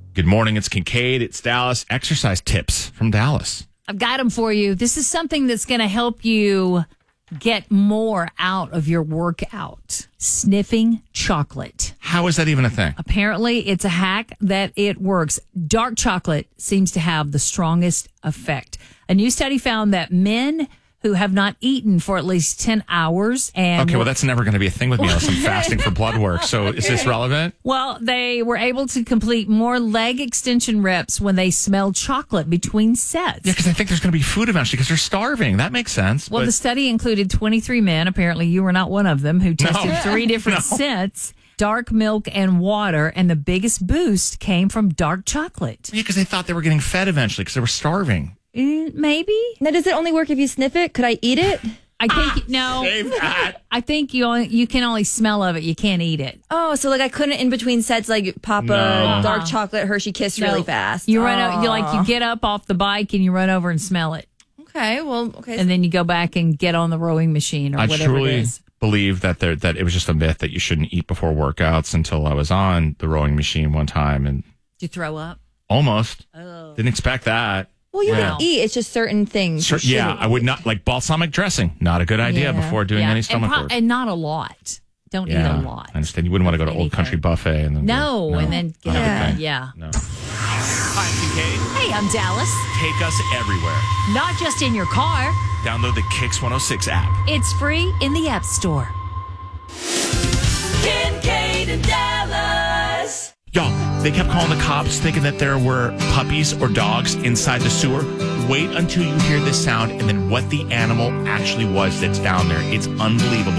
Good morning. It's Kincaid. It's Dallas. Exercise tips from Dallas. I've got them for you. This is something that's going to help you get more out of your workout. Sniffing chocolate. How is that even a thing? Apparently, it's a hack that it works. Dark chocolate seems to have the strongest effect. A new study found that men who have not eaten for at least 10 hours and... Okay, well, that's never going to be a thing with me unless I'm fasting for blood work. So is this relevant? Well, they were able to complete more leg extension reps when they smelled chocolate between sets. Yeah, because I think there's going to be food eventually because they're starving. That makes sense. Well, the study included 23 men. Apparently, you were not one of them who tested No. 3 different scents, dark milk and water, and the biggest boost came from dark chocolate. Yeah, because they thought they were getting fed eventually because they were starving. Maybe. Now, does it only work if you sniff it? Could I eat it? I think no. Save that. I think you can only smell of it. You can't eat it. Oh, so like I couldn't in between sets like pop a dark chocolate Hershey Kiss really fast. You run. You get up off the bike and you run over and smell it, Okay, well, okay. and then you go back and get on the rowing machine or I whatever it truly is. believe that that it was just a myth that you shouldn't eat before workouts until I was on the rowing machine one time and Did you throw up? almost didn't expect that. Well, you Yeah. can eat. It's just certain things. you Yeah, shouldn't I would not like balsamic dressing. Not a good idea Yeah. before doing any stomach work. and not a lot. Don't eat a lot. I understand. You wouldn't want to go to Old Country Buffet and then No, and then get not a good up. thing. Yeah. No. Hi, Kincaid. Hey, I'm Dallas. Take us everywhere. Not just in your car. Download the Kicks 106 app. It's free in the App Store. Kincaid and Dallas. Y'all, they kept calling the cops thinking that there were puppies or dogs inside the sewer. Wait until you hear this sound and then what the animal actually was that's down there. It's unbelievable.